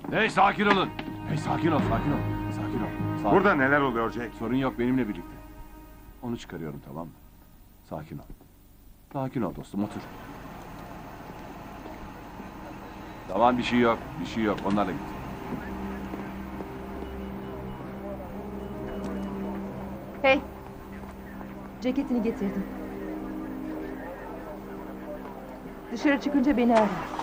Hey sakin olun. Hey sakin ol, sakin ol. Sakin ol. Sakin. Burada neler oluyor Jack? Sorun yok, benimle birlikte. Onu çıkarıyorum, tamam mı? Sakin ol. Sakin ol dostum, otur. Tamam, bir şey yok. Bir şey yok. Onlarla git. Hey. Ceketini getirdim. Dışarı çıkınca beni ara.